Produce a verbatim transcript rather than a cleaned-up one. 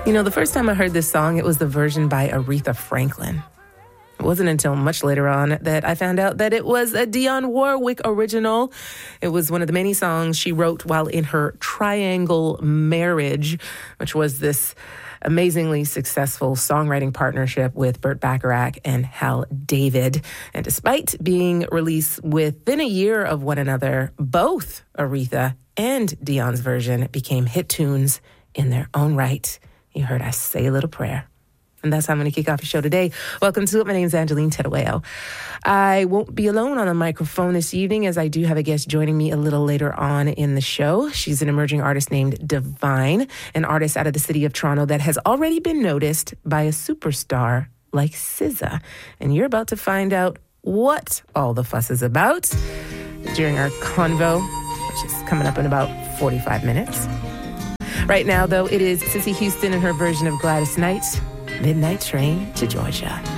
You know, the first time I heard this song, it was the version by Aretha Franklin. It wasn't until much later on that I found out that it was a Dionne Warwick original. It was one of the many songs she wrote while in her Triangle Marriage, which was this amazingly successful songwriting partnership with Burt Bacharach and Hal David. And despite being released within a year of one another, both Aretha and Dionne's version became hit tunes in their own right. You heard I Say a Little Prayer. And that's how I'm going to kick off the show today. Welcome to it. My name is Angeline Terueo. I won't be alone on the microphone this evening, as I do have a guest joining me a little later on in the show. She's an emerging artist named Divine, an artist out of the city of Toronto that has already been noticed by a superstar like S Z A. And you're about to find out what all the fuss is about during our convo, which is coming up in about forty-five minutes. Right now, though, it is Cissy Houston and her version of Gladys Knight, Midnight Train to Georgia.